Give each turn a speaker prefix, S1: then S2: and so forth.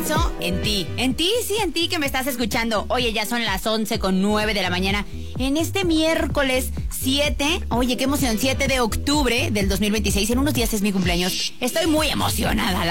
S1: pienso en ti. En ti, sí, en ti que me estás escuchando. Oye, ya son las 11:09 de la mañana. En este miércoles 7, oye, qué emoción, 7 de octubre del 2026. En unos días es mi cumpleaños. Estoy muy emocionada,